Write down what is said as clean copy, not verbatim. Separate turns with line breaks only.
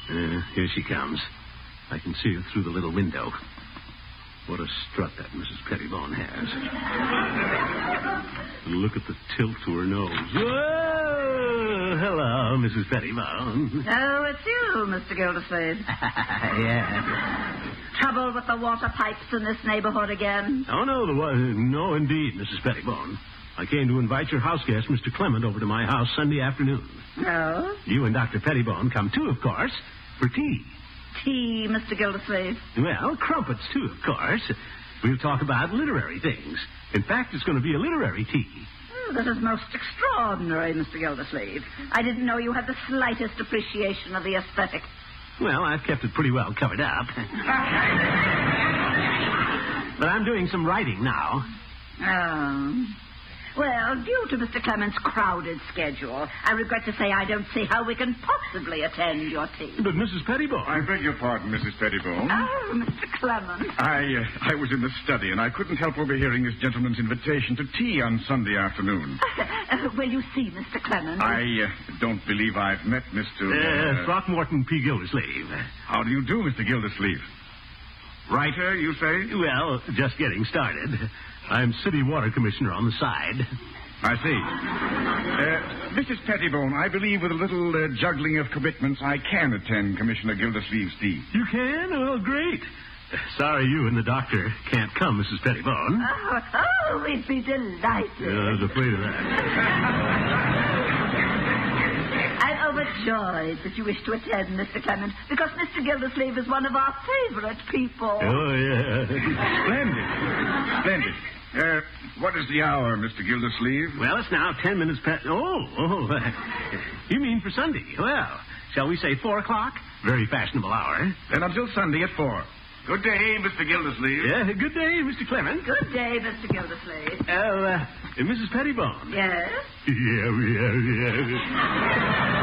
Here she comes. I can see her through the little window. What a strut that Mrs. Pettibone has. Look at the tilt to her nose. Whoa! Hello, Mrs. Pettibone.
Oh, it's you, Mr. Gildersleeve.
Yeah.
Trouble with the water pipes in this neighborhood again?
Oh, no, indeed, Mrs. Pettibone. I came to invite your house guest, Mr. Clement, over to my house Sunday afternoon.
Oh?
You and Dr. Pettibone come too, of course, for tea.
Tea, Mr. Gildersleeve.
Well, crumpets too, of course. We'll talk about literary things. In fact, it's going to be a literary tea.
Oh, that is most extraordinary, Mr. Gildersleeve. I didn't know you had the slightest appreciation of the aesthetic.
Well, I've kept it pretty well covered up. But I'm doing some writing now.
Oh. Well, due to Mr. Clement's crowded schedule, I regret to say I don't see how we can possibly attend your tea.
But Mrs. Pettibone...
I beg your pardon, Mrs. Pettibone.
Oh, Mr. Clement.
I was in the study, and I couldn't help overhearing this gentleman's invitation to tea on Sunday afternoon.
Will you see Mr. Clement?
I don't believe I've met Mr.
Throckmorton P. Gildersleeve.
How do you do, Mr. Gildersleeve? Writer, you say?
Well, just getting started. I'm city water commissioner on the side.
I see. Mrs. Pettibone, I believe with a little juggling of commitments, I can attend Commissioner Gildersleeve's tea.
You can? Oh, great. Sorry you and the doctor can't come, Mrs. Pettibone.
Oh, we'd be delighted.
I was afraid of that.
I'm overjoyed that you wish to attend, Mr. Clement, because Mr. Gildersleeve is one of our favorite people.
Oh, yeah.
Splendid. What is the hour, Mr. Gildersleeve?
Well, it's now 10 minutes past... Oh. You mean for Sunday? Well, shall we say 4 o'clock? Very fashionable hour.
Then until Sunday at 4. Good day, Mr. Gildersleeve.
Yeah, good day, Mr. Clement.
Good day, Mr. Gildersleeve.
Mrs. Pettibone.
Yes?
Yeah.